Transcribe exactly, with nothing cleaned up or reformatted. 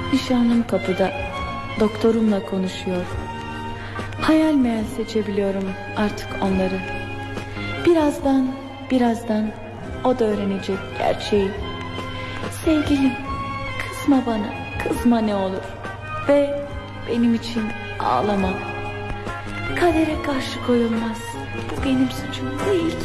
Nişanlım kapıda, doktorumla konuşuyor. Hayal meyal seçebiliyorum artık onları. Birazdan, birazdan o da öğrenecek gerçeği. Sevgilim, kızma bana, kızma ne olur. Ve benim için ağlama. Kadere karşı koyulmaz. Bu benim suçum değil ki.